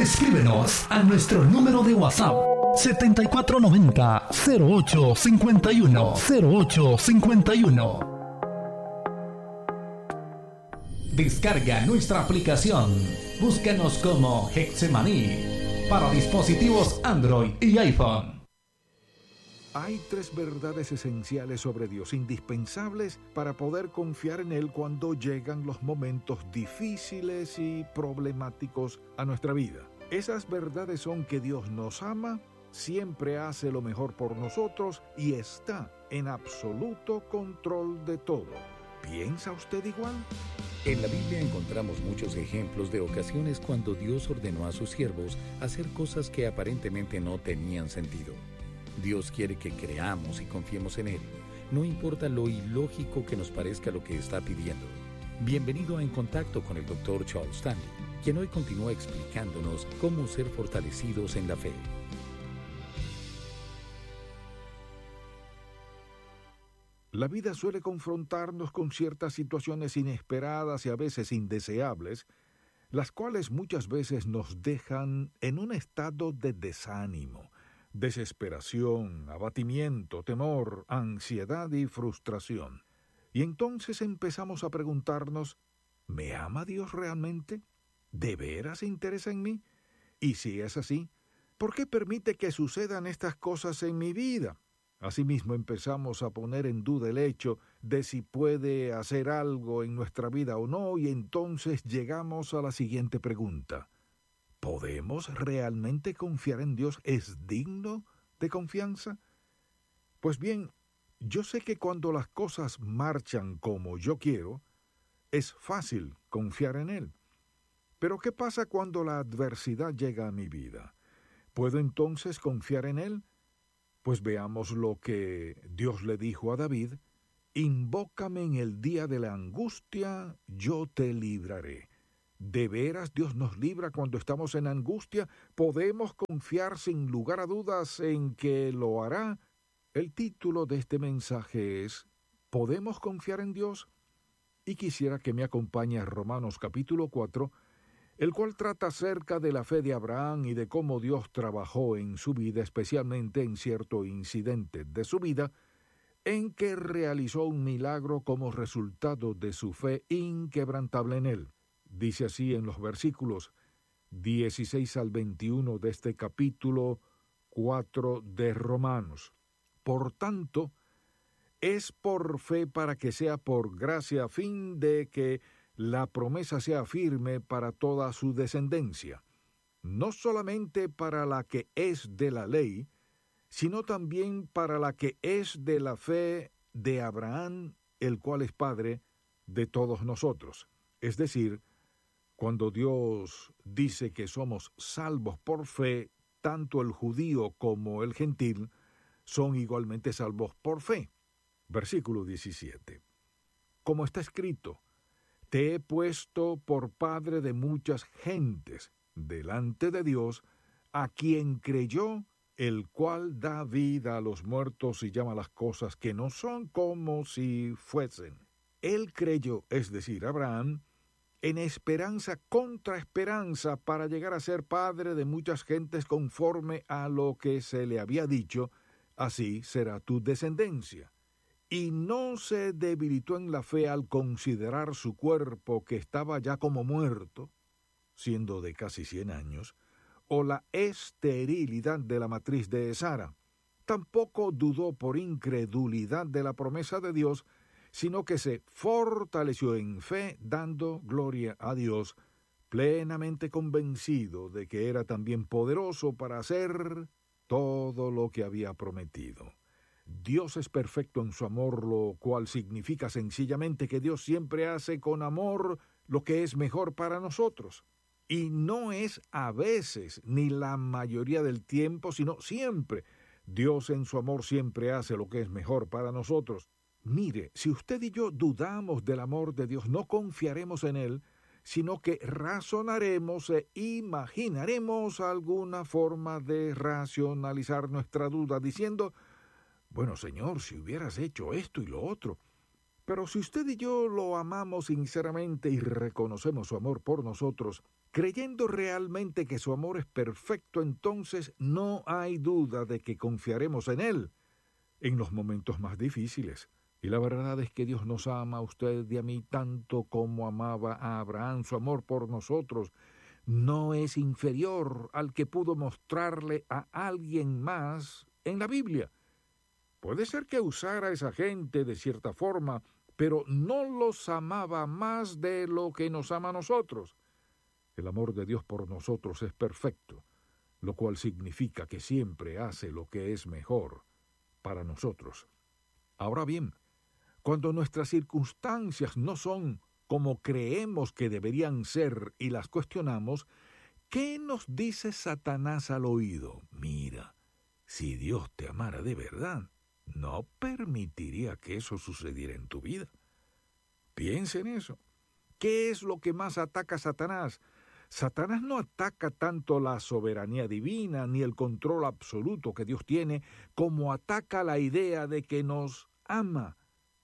Escríbenos a nuestro número de WhatsApp 7490-0851. Descarga nuestra aplicación. Búscanos como Hexemaní para dispositivos Android y iPhone. Hay 3 verdades esenciales sobre Dios, indispensables para poder confiar en Él cuando llegan los momentos difíciles y problemáticos a nuestra vida. Esas verdades son que Dios nos ama, siempre hace lo mejor por nosotros y está en absoluto control de todo. ¿Piensa usted igual? En la Biblia encontramos muchos ejemplos de ocasiones cuando Dios ordenó a sus siervos hacer cosas que aparentemente no tenían sentido. Dios quiere que creamos y confiemos en Él, no importa lo ilógico que nos parezca lo que está pidiendo. Bienvenido a En Contacto con el Dr. Charles Stanley, quien hoy continúa explicándonos cómo ser fortalecidos en la fe. La vida suele confrontarnos con ciertas situaciones inesperadas y a veces indeseables, las cuales muchas veces nos dejan en un estado de desánimo, desesperación, abatimiento, temor, ansiedad y frustración. Y entonces empezamos a preguntarnos, ¿me ama Dios realmente? ¿De veras se interesa en mí? Y si es así, ¿por qué permite que sucedan estas cosas en mi vida? Asimismo empezamos a poner en duda el hecho de si puede hacer algo en nuestra vida o no, y entonces llegamos a la siguiente pregunta. ¿Podemos realmente confiar en Dios? ¿Es digno de confianza? Pues bien, yo sé que cuando las cosas marchan como yo quiero, es fácil confiar en Él. Pero ¿qué pasa cuando la adversidad llega a mi vida? ¿Puedo entonces confiar en Él? Pues veamos lo que Dios le dijo a David: invócame en el día de la angustia, yo te libraré. ¿De veras Dios nos libra cuando estamos en angustia? ¿Podemos confiar sin lugar a dudas en que lo hará? El título de este mensaje es ¿Podemos confiar en Dios? Y quisiera que me acompañe a Romanos capítulo 4, el cual trata acerca de la fe de Abraham y de cómo Dios trabajó en su vida, especialmente en cierto incidente de su vida, en que realizó un milagro como resultado de su fe inquebrantable en Él. Dice así en los versículos 16 al 21 de este capítulo 4 de Romanos. Por tanto, es por fe para que sea por gracia, a fin de que la promesa sea firme para toda su descendencia, no solamente para la que es de la ley, sino también para la que es de la fe de Abraham, el cual es padre de todos nosotros. Es decir, cuando Dios dice que somos salvos por fe, tanto el judío como el gentil son igualmente salvos por fe. Versículo 17. Como está escrito, te he puesto por padre de muchas gentes delante de Dios, a quien creyó, el cual da vida a los muertos y llama las cosas que no son como si fuesen. Él creyó, es decir, Abraham, en esperanza contra esperanza para llegar a ser padre de muchas gentes conforme a lo que se le había dicho, así será tu descendencia. Y no se debilitó en la fe al considerar su cuerpo que estaba ya como muerto, siendo de casi 100 años, o la esterilidad de la matriz de Sara. Tampoco dudó por incredulidad de la promesa de Dios, sino que se fortaleció en fe, dando gloria a Dios, plenamente convencido de que era también poderoso para hacer todo lo que había prometido. Dios es perfecto en su amor, lo cual significa sencillamente que Dios siempre hace con amor lo que es mejor para nosotros. Y no es a veces, ni la mayoría del tiempo, sino siempre. Dios en su amor siempre hace lo que es mejor para nosotros. Mire, si usted y yo dudamos del amor de Dios, no confiaremos en Él, sino que razonaremos e imaginaremos alguna forma de racionalizar nuestra duda, diciendo: bueno, Señor, si hubieras hecho esto y lo otro. Pero si usted y yo lo amamos sinceramente y reconocemos su amor por nosotros, creyendo realmente que su amor es perfecto, entonces no hay duda de que confiaremos en Él en los momentos más difíciles. Y la verdad es que Dios nos ama a usted y a mí tanto como amaba a Abraham. Su amor por nosotros no es inferior al que pudo mostrarle a alguien más en la Biblia. Puede ser que usara a esa gente de cierta forma, pero no los amaba más de lo que nos ama a nosotros. El amor de Dios por nosotros es perfecto, lo cual significa que siempre hace lo que es mejor para nosotros. Ahora bien, cuando nuestras circunstancias no son como creemos que deberían ser y las cuestionamos, ¿qué nos dice Satanás al oído? Mira, si Dios te amara de verdad, no permitiría que eso sucediera en tu vida. Piensa en eso. ¿Qué es lo que más ataca a Satanás? Satanás no ataca tanto la soberanía divina ni el control absoluto que Dios tiene, como ataca la idea de que nos ama.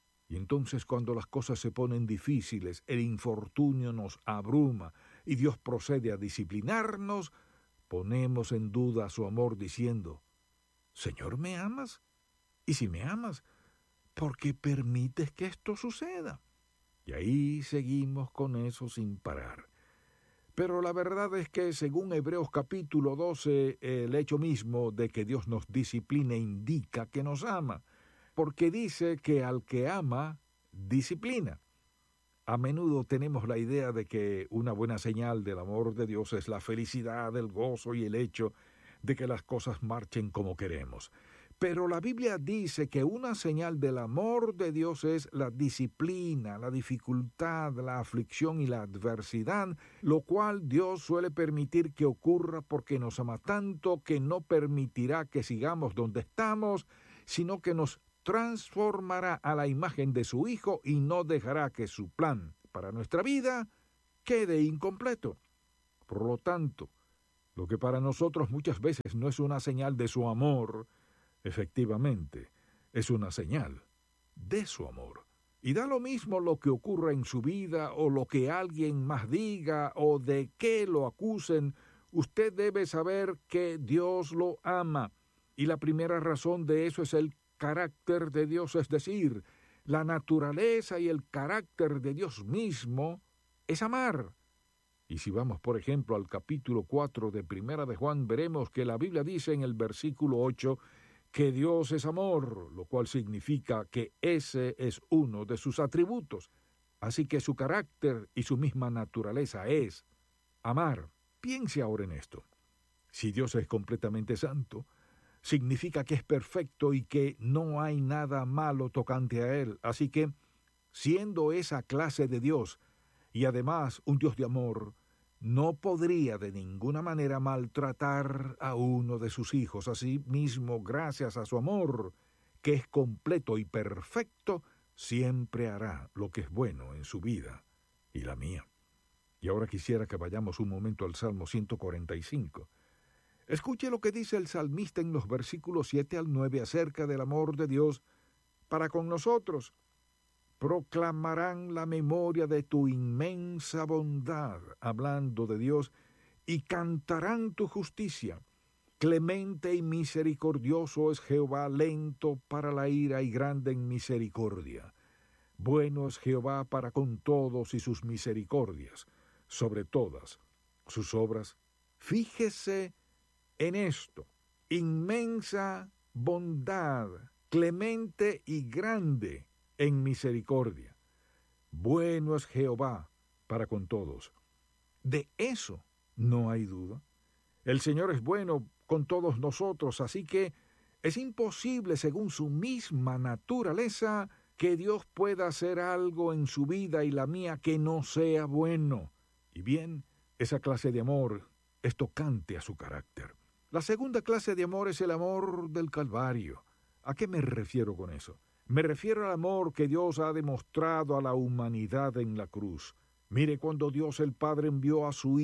Y entonces cuando las cosas se ponen difíciles, el infortunio nos abruma y Dios procede a disciplinarnos, ponemos en duda su amor diciendo, «Señor, ¿me amas? Y si me amas, ¿por qué permites que esto suceda?» Y ahí seguimos con eso sin parar. Pero la verdad es que según Hebreos capítulo 12, el hecho mismo de que Dios nos discipline indica que nos ama, porque dice que al que ama, disciplina. A menudo tenemos la idea de que una buena señal del amor de Dios es la felicidad, el gozo y el hecho de que las cosas marchen como queremos. Pero la Biblia dice que una señal del amor de Dios es la disciplina, la dificultad, la aflicción y la adversidad, lo cual Dios suele permitir que ocurra porque nos ama tanto que no permitirá que sigamos donde estamos, sino que nos transformará a la imagen de su Hijo y no dejará que su plan para nuestra vida quede incompleto. Por lo tanto, lo que para nosotros muchas veces no es una señal de su amor, efectivamente, es una señal de su amor. Y da lo mismo lo que ocurra en su vida o lo que alguien más diga o de qué lo acusen, usted debe saber que Dios lo ama. Y la primera razón de eso es el carácter de Dios, es decir, la naturaleza y el carácter de Dios mismo es amar. Y si vamos, por ejemplo, al capítulo 4 de Primera de Juan, veremos que la Biblia dice en el versículo 8 que Dios es amor, lo cual significa que ese es uno de sus atributos. Así que su carácter y su misma naturaleza es amar. Piense ahora en esto. Si Dios es completamente santo, significa que es perfecto y que no hay nada malo tocante a Él. Así que, siendo esa clase de Dios, y además un Dios de amor, no podría de ninguna manera maltratar a uno de sus hijos. Así mismo, gracias a su amor, que es completo y perfecto, siempre hará lo que es bueno en su vida y la mía. Y ahora quisiera que vayamos un momento al Salmo 145. Escuche lo que dice el salmista en los versículos 7 al 9 acerca del amor de Dios para con nosotros. Proclamarán la memoria de tu inmensa bondad, hablando de Dios, y cantarán tu justicia. Clemente y misericordioso es Jehová, lento para la ira y grande en misericordia. Bueno es Jehová para con todos y sus misericordias, sobre todas sus obras. Fíjese en esto: inmensa bondad, clemente y grande en misericordia. Bueno es Jehová para con todos. De eso no hay duda. El Señor es bueno con todos nosotros, así que es imposible, según su misma naturaleza, que Dios pueda hacer algo en su vida y la mía que no sea bueno. Y bien, esa clase de amor es tocante a su carácter. La segunda clase de amor es el amor del Calvario. ¿A qué me refiero con eso? Me refiero al amor que Dios ha demostrado a la humanidad en la cruz. Mire, cuando Dios el Padre envió a su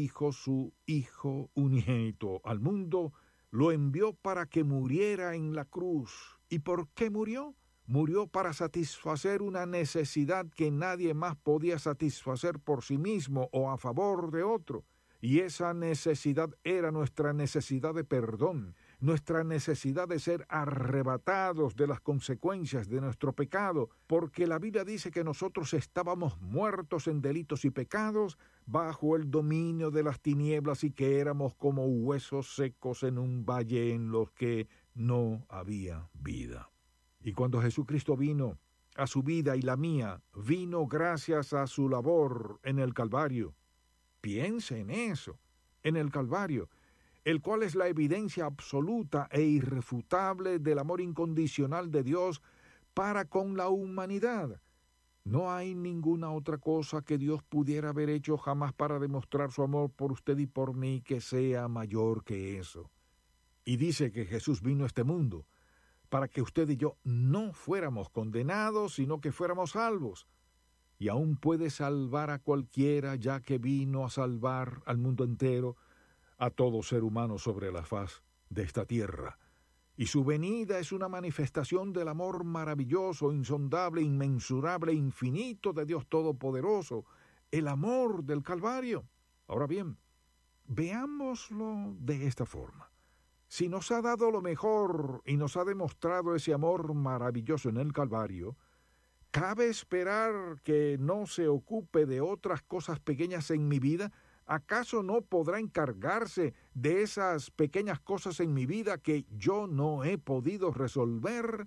Hijo unigénito al mundo, lo envió para que muriera en la cruz. ¿Y por qué murió? murió para satisfacer una necesidad que nadie más podía satisfacer por sí mismo o a favor de otro. Y esa necesidad era nuestra necesidad de perdón, nuestra necesidad de ser arrebatados de las consecuencias de nuestro pecado, porque la Biblia dice que nosotros estábamos muertos en delitos y pecados, bajo el dominio de las tinieblas, y que éramos como huesos secos en un valle en los que no había vida. Y cuando Jesucristo vino a su vida y la mía, vino gracias a su labor en el Calvario. Piense en eso, en el Calvario, el cual es la evidencia absoluta e irrefutable del amor incondicional de Dios para con la humanidad. No hay ninguna otra cosa que Dios pudiera haber hecho jamás para demostrar su amor por usted y por mí que sea mayor que eso. Y dice que Jesús vino a este mundo para que usted y yo no fuéramos condenados, sino que fuéramos salvos. Y aún puede salvar a cualquiera, ya que vino a salvar al mundo entero, a todo ser humano sobre la faz de esta tierra. Y su venida es una manifestación del amor maravilloso, insondable, inmensurable, infinito de Dios Todopoderoso, el amor del Calvario. Ahora bien, veámoslo de esta forma. Si nos ha dado lo mejor y nos ha demostrado ese amor maravilloso en el Calvario, ¿cabe esperar que no se ocupe de otras cosas pequeñas en mi vida? ¿Acaso no podrá encargarse de esas pequeñas cosas en mi vida que yo no he podido resolver?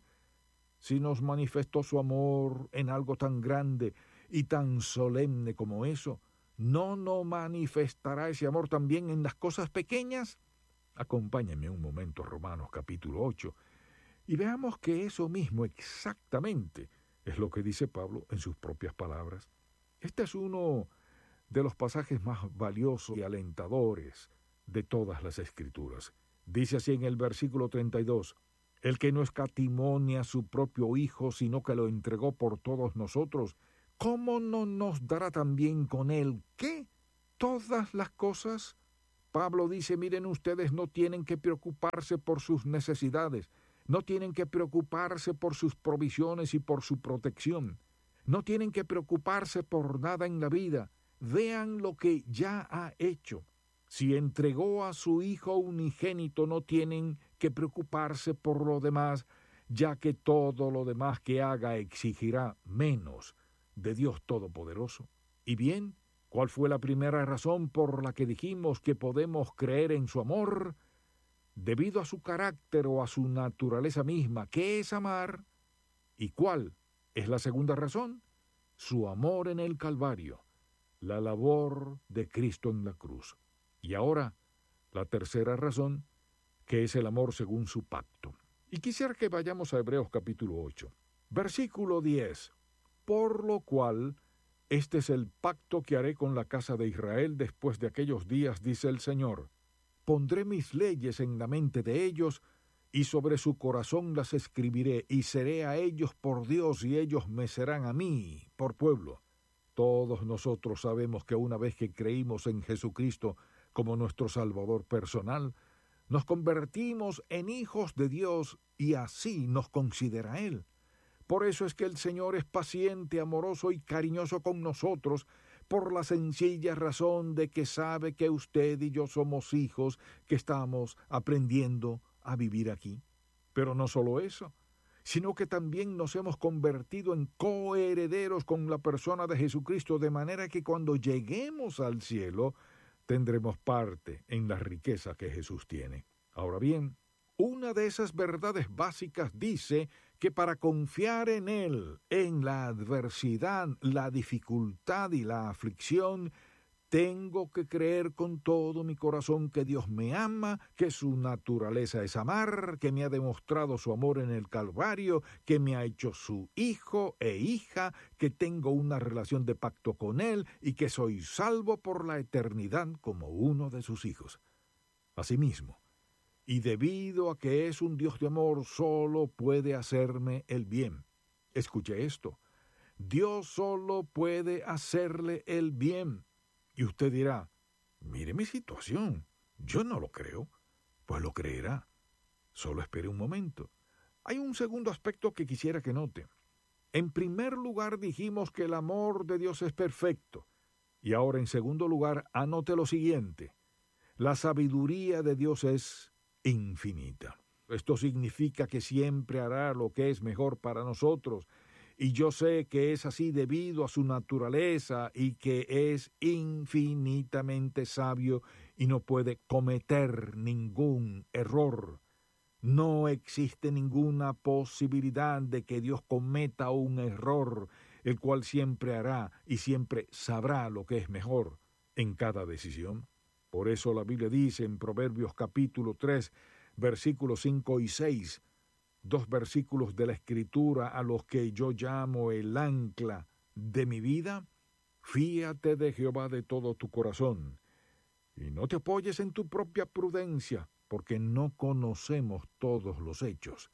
Si nos manifestó su amor en algo tan grande y tan solemne como eso, ¿no nos manifestará ese amor también en las cosas pequeñas? Acompáñenme un momento a Romanos capítulo 8 y veamos que eso mismo exactamente es lo que dice Pablo en sus propias palabras. Este es uno de los pasajes más valiosos y alentadores de todas las Escrituras. Dice así en el versículo 32, el que no escatimó ni a su propio Hijo, sino que lo entregó por todos nosotros, ¿cómo no nos dará también con él qué? Todas las cosas. Pablo dice, miren ustedes, no tienen que preocuparse por sus necesidades, no tienen que preocuparse por sus provisiones y por su protección, no tienen que preocuparse por nada en la vida. Vean lo que ya ha hecho. Si entregó a su Hijo unigénito, no tienen que preocuparse por lo demás, ya que todo lo demás que haga exigirá menos de Dios Todopoderoso. Y bien, ¿cuál fue la primera razón por la que dijimos que podemos creer en su amor? Debido a su carácter o a su naturaleza misma, que es amar. ¿Y cuál es la segunda razón? Su amor en el Calvario, la labor de Cristo en la cruz. Y ahora, la tercera razón, que es el amor según su pacto. Y quisiera que vayamos a Hebreos capítulo 8, versículo 10. Por lo cual, este es el pacto que haré con la casa de Israel después de aquellos días, dice el Señor. Pondré mis leyes en la mente de ellos, y sobre su corazón las escribiré, y seré a ellos por Dios, y ellos me serán a mí por pueblo. Todos nosotros sabemos que una vez que creímos en Jesucristo como nuestro Salvador personal, nos convertimos en hijos de Dios y así nos considera Él. Por eso es que el Señor es paciente, amoroso y cariñoso con nosotros, por la sencilla razón de que sabe que usted y yo somos hijos que estamos aprendiendo a vivir aquí. Pero no solo eso, sino que también nos hemos convertido en coherederos con la persona de Jesucristo, de manera que cuando lleguemos al cielo, tendremos parte en la riqueza que Jesús tiene. Ahora bien, una de esas verdades básicas dice que para confiar en Él, en la adversidad, la dificultad y la aflicción, tengo que creer con todo mi corazón que Dios me ama, que su naturaleza es amar, que me ha demostrado su amor en el Calvario, que me ha hecho su hijo e hija, que tengo una relación de pacto con Él y que soy salvo por la eternidad como uno de sus hijos. Asimismo, y debido a que es un Dios de amor, solo puede hacerme el bien. Escuche esto, Dios solo puede hacerle el bien. Y usted dirá, mire mi situación, yo no lo creo. Pues lo creerá. Solo espere un momento. Hay un segundo aspecto que quisiera que note. En primer lugar dijimos que el amor de Dios es perfecto. Y ahora en segundo lugar, anote lo siguiente. La sabiduría de Dios es infinita. Esto significa que siempre hará lo que es mejor para nosotros. Y yo sé que es así debido a su naturaleza y que es infinitamente sabio y no puede cometer ningún error. No existe ninguna posibilidad de que Dios cometa un error, el cual siempre hará y siempre sabrá lo que es mejor en cada decisión. Por eso la Biblia dice en Proverbios capítulo 3, versículos 5 y 6, 2 versículos de la Escritura a los que yo llamo el ancla de mi vida: fíate de Jehová de todo tu corazón, y no te apoyes en tu propia prudencia, porque no conocemos todos los hechos.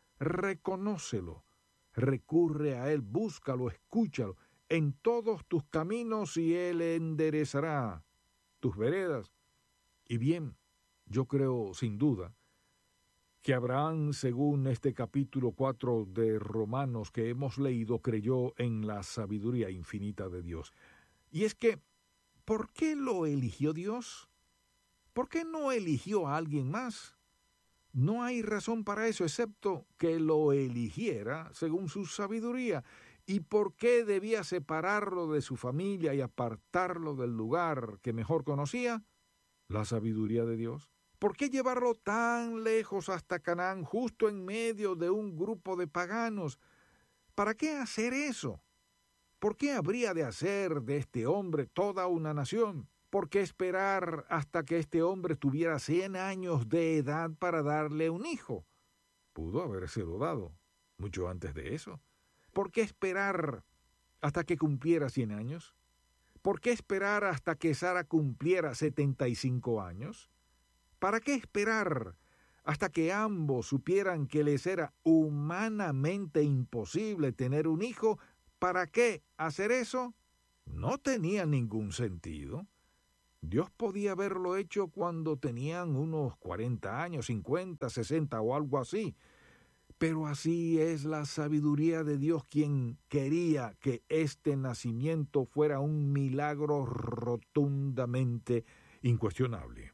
Reconócelo, recurre a Él, búscalo, escúchalo en todos tus caminos y Él enderezará tus veredas. Y bien, yo creo sin duda que Abraham, según este capítulo 4 de Romanos que hemos leído, creyó en la sabiduría infinita de Dios. Y es que, ¿por qué lo eligió Dios? ¿Por qué no eligió a alguien más? No hay razón para eso, excepto que lo eligiera según su sabiduría. ¿Y por qué debía separarlo de su familia y apartarlo del lugar que mejor conocía? La sabiduría de Dios. ¿Por qué llevarlo tan lejos hasta Canaán, justo en medio de un grupo de paganos? ¿Para qué hacer eso? ¿Por qué habría de hacer de este hombre toda una nación? ¿Por qué esperar hasta que este hombre tuviera 100 años de edad para darle un hijo? Pudo habérselo dado mucho antes de eso. ¿Por qué esperar hasta que cumpliera 100 años? ¿Por qué esperar hasta que Sara cumpliera 75 años? ¿Para qué esperar hasta que ambos supieran que les era humanamente imposible tener un hijo? ¿Para qué hacer eso? No tenía ningún sentido. Dios podía haberlo hecho cuando tenían unos 40 años, 50, 60 o algo así. Pero así es la sabiduría de Dios, quien quería que este nacimiento fuera un milagro rotundamente incuestionable.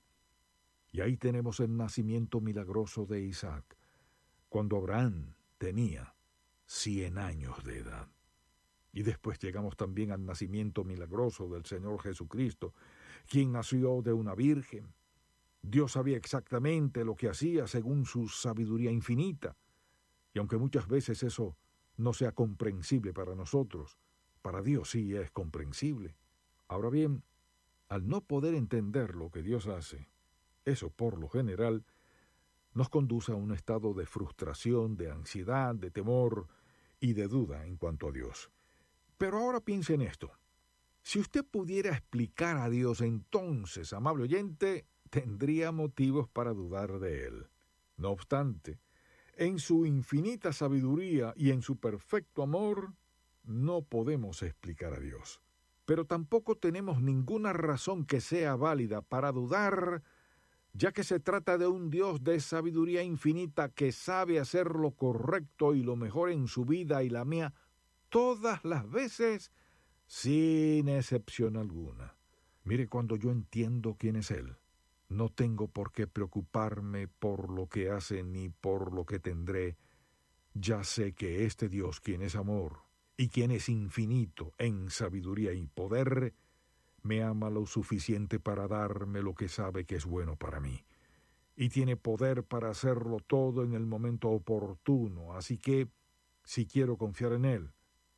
Y ahí tenemos el nacimiento milagroso de Isaac, cuando Abraham tenía 100 años de edad. Y después llegamos también al nacimiento milagroso del Señor Jesucristo, quien nació de una virgen. Dios sabía exactamente lo que hacía según su sabiduría infinita. Y aunque muchas veces eso no sea comprensible para nosotros, para Dios sí es comprensible. Ahora bien, al no poder entender lo que Dios hace, eso por lo general nos conduce a un estado de frustración, de ansiedad, de temor y de duda en cuanto a Dios. Pero ahora piense en esto. Si usted pudiera explicar a Dios, entonces, amable oyente, tendría motivos para dudar de Él. No obstante, en su infinita sabiduría y en su perfecto amor, no podemos explicar a Dios. Pero tampoco tenemos ninguna razón que sea válida para dudar, ya que se trata de un Dios de sabiduría infinita que sabe hacer lo correcto y lo mejor en su vida y la mía todas las veces, sin excepción alguna. Mire, cuando yo entiendo quién es Él, no tengo por qué preocuparme por lo que hace ni por lo que tendré. Ya sé que este Dios, quien es amor y quien es infinito en sabiduría y poder, me ama lo suficiente para darme lo que sabe que es bueno para mí. Y tiene poder para hacerlo todo en el momento oportuno. Así que, si quiero confiar en Él,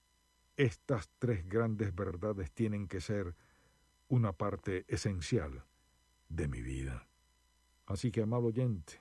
estas 3 grandes verdades tienen que ser una parte esencial de mi vida. Así que, amado oyente,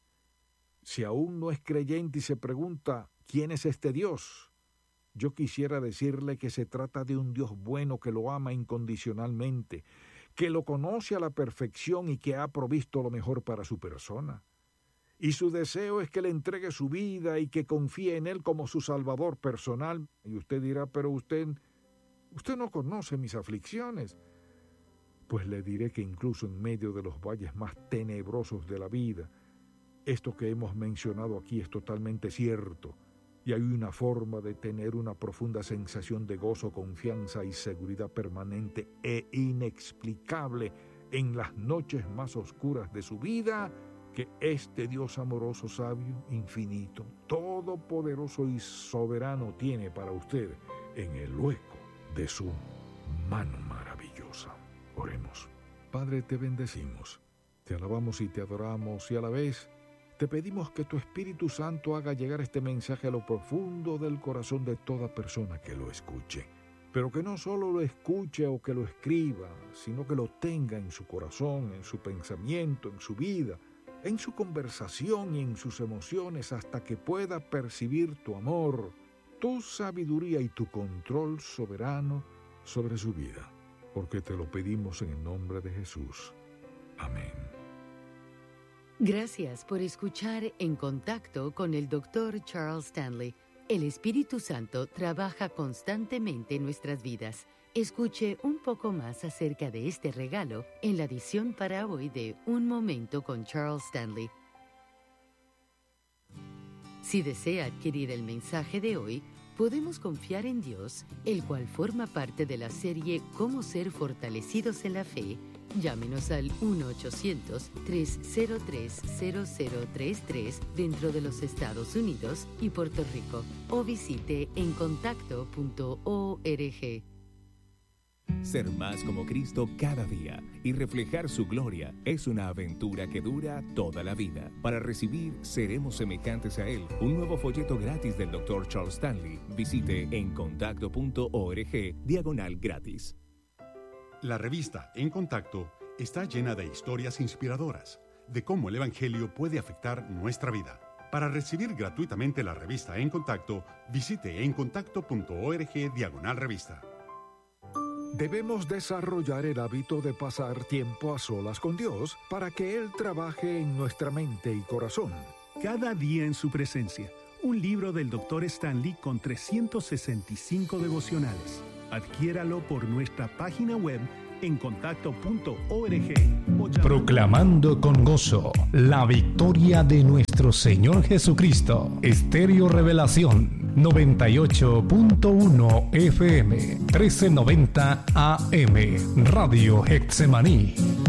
si aún no es creyente y se pregunta ¿quién es este Dios?, yo quisiera decirle que se trata de un Dios bueno que lo ama incondicionalmente, que lo conoce a la perfección y que ha provisto lo mejor para su persona. Y su deseo es que le entregue su vida y que confíe en Él como su Salvador personal. Y usted dirá, pero usted no conoce mis aflicciones. Pues le diré que incluso en medio de los valles más tenebrosos de la vida, Esto que hemos mencionado aquí es totalmente cierto, y hay una forma de tener una profunda sensación de gozo, confianza y seguridad permanente e inexplicable en las noches más oscuras de su vida, que este Dios amoroso, sabio, infinito, todopoderoso y soberano tiene para usted en el hueco de su mano maravillosa. Oremos. Padre, te bendecimos, te alabamos y te adoramos, y a la vez te pedimos que tu Espíritu Santo haga llegar este mensaje a lo profundo del corazón de toda persona que lo escuche. Pero que no solo lo escuche o que lo escriba, sino que lo tenga en su corazón, en su pensamiento, en su vida, en su conversación y en sus emociones, hasta que pueda percibir tu amor, tu sabiduría y tu control soberano sobre su vida. Porque te lo pedimos en el nombre de Jesús. Amén. Gracias por escuchar En Contacto con el Dr. Charles Stanley. El Espíritu Santo trabaja constantemente en nuestras vidas. Escuche un poco más acerca de este regalo en la edición para hoy de Un Momento con Charles Stanley. Si desea adquirir el mensaje de hoy, podemos confiar en Dios, el cual forma parte de la serie Cómo ser fortalecidos en la fe. Llámenos al 1-800-303-0033 dentro de los Estados Unidos y Puerto Rico, o visite encontacto.org. Ser más como Cristo cada día y reflejar su gloria es una aventura que dura toda la vida. Para recibir Seremos semejantes a Él, un nuevo folleto gratis del Dr. Charles Stanley, visite encontacto.org/gratis. La revista En Contacto está llena de historias inspiradoras de cómo el Evangelio puede afectar nuestra vida. Para recibir gratuitamente la revista En Contacto, visite encontacto.org/revista. Debemos desarrollar el hábito de pasar tiempo a solas con Dios para que Él trabaje en nuestra mente y corazón. Cada día en su presencia, un libro del Dr. Stanley con 365 devocionales. Adquiéralo por nuestra página web encontacto.org. Proclamando con gozo la victoria de nuestro Señor Jesucristo. Estéreo Revelación 98.1 FM 1390 AM Radio Getsemaní.